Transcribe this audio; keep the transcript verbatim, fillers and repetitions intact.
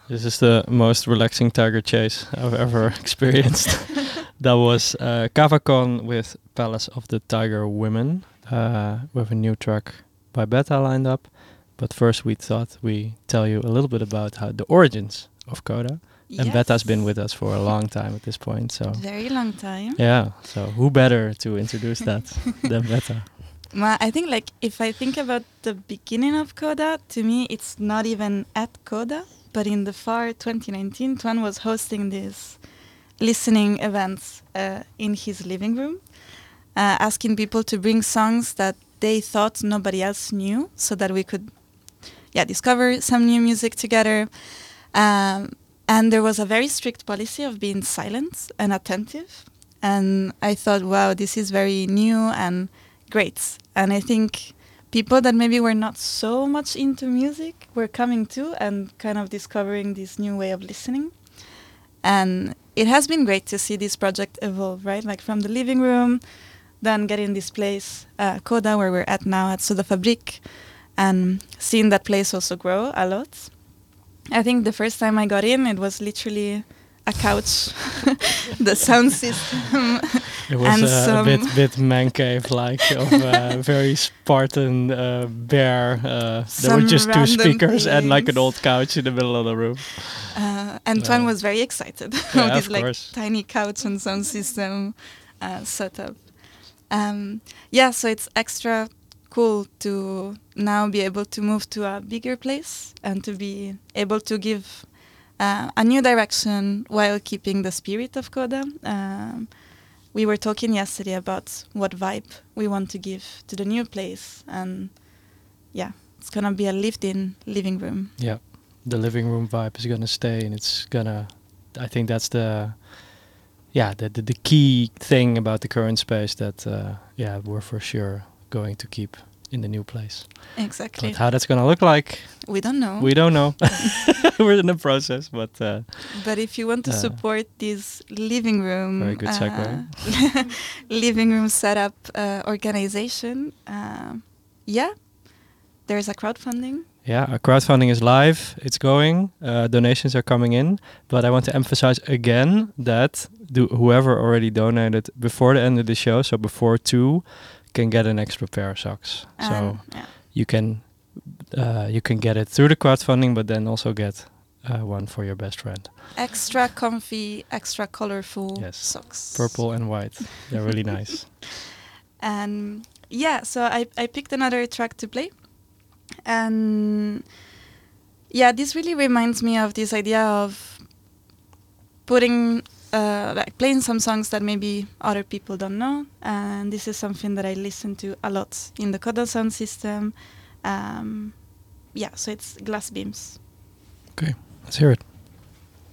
This is the most relaxing tiger chase I've ever experienced. That was uh, Kavakon with Palace of the Tiger Women, uh, with a new track by Beta lined up. But first we thought we tell you a little bit about how the origins of Coda. Yes. And Beta's been with us for a long time at this point. So Very long time. yeah, so who better to introduce that than Beta? Well, I think like if I think about the beginning of Coda, to me it's not even at Coda, but in the far twenty nineteen, Tuan was hosting these listening events uh, in his living room, uh, asking people to bring songs that they thought nobody else knew, so that we could, yeah, discover some new music together. Um, and there was a very strict policy of being silent and attentive. And I thought, wow, this is very new and great. And I think people that maybe were not so much into music were coming too and kind of discovering this new way of listening. And it has been great to see this project evolve, right? Like from the living room, then getting this place, uh, Coda, where we're at now at Soda Fabrik, and seeing that place also grow a lot. I think the first time I got in, it was literally a couch, the sound system. It was and uh, a some bit bit man cave like, of uh, very Spartan, uh, bare. Uh, there were Some just two random speakers and like an things. old couch in the middle of the room. Uh, and Uh, Tuan was very excited yeah, of this of like course. tiny couch and sound system uh, setup. Um, yeah, so it's extra cool to now be able to move to a bigger place and to be able to give uh, a new direction while keeping the spirit of Coda. Um, we were talking yesterday about what vibe we want to give to the new place, and yeah, it's gonna be a lived-in living room. Yeah, the living room vibe is gonna stay, and it's gonna. I think that's the, yeah, the the, the key thing about the current space that, uh, yeah, we're for sure going to keep in the new place. Exactly. But how that's gonna look like, We don't know. we don't know. We're in the process, but uh, But if you want to Uh, support this living room, Very good segue. uh, living room setup uh, organization, uh, yeah, there's a crowdfunding. yeah, our crowdfunding is live. It's going. Uh, donations are coming in. But I want to emphasize again that do, whoever already donated before the end of the show, so before two, can get an extra pair of socks. so And, yeah. you can uh, you can get it through the crowdfunding, but then also get uh, one for your best friend. Extra comfy, extra colorful Yes. socks. Purple and white. They're really nice. And yeah, so I, I picked another track to play. And yeah, this really reminds me of this idea of putting, uh, like playing some songs that maybe other people don't know. And this is something that I listen to a lot in the Coda sound system. Um, yeah, so it's Glass Beams. Okay, let's hear it.